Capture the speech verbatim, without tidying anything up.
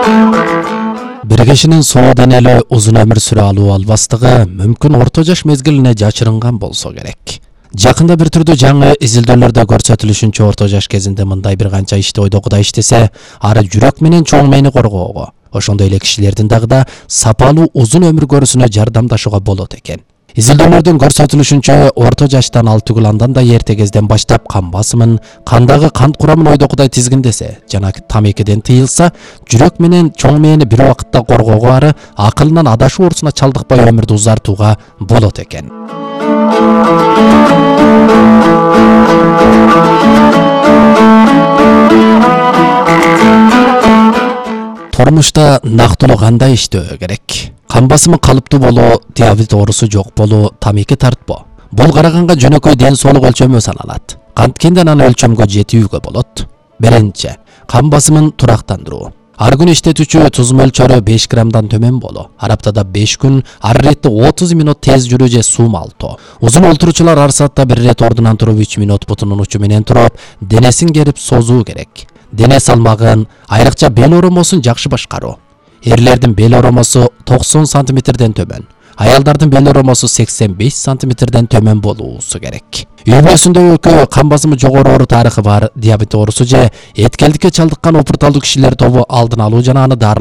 Bir kişinin soo deneli uzun ömür süre alуу alбастыгы мүмкүн орто жаш мезгилине жашырынган болсо керек. Жакында бир түрдүү жаңы изилдөөлөрдө көрсөтүлүшүнчө орто жаш кезинде мындай бир канча ишти ойдогудай иштесе, ары жүрөк менен чоң мээни коргоого, ошондой эле кишилердин дагы да сапалуу uzun ömür көрүүсүнө жардамдашууга болот экен. Изилдөөлөрдүн көрсөтүлүшүнчө орто жаштан ал түгүл андан да эрте кезден баштап кан басымын, кандагы кант курамын ойдогудай тизгиндесе жана тамекиден тыйылса, жүрөк менен чоң мээни бир убакытта коргоого ары акылынан адашуу оорусуна чалдыкпай өмүрдү узартууга болот экен. Турмушта нактылуу кандай иштөө керек? Кан басымы калыптуу болуу, диабет оорусу жок болуу, тамеки тартпоо. Бул караганга жөнөкөй ден соолук өлчөмү саналат. Канткенден аны өлчөмгө жетүүгө болот. Биринчи, кан басымын турактандыруу. Ар күн иштетүүчү туз мөлчөрү беш граммдан төмөн болуу. Ар аптада беш күн, ар иретте отуз минут тез жүрүү же суу малтоо. Узун олтуруучулар ар саатта бир ирет ордунан туруп үч минут бутунун учу менен туруп, денесин керип созуу керек. Дене салмагын, айрыкча бел оромосун жакшы башкаруу. Эрлердин бел оромосу токсон сантиметрден төмөн, аялдардын бел оромосу сексен беш сантиметрден төмөн болуусу керек. Үй бүлөсүндөгү кан басымы жогору оору тарыхы бар диабет оорусу же эткелдикке чалдыккан опурталдуу кишилер тобу алдын алуу жана аны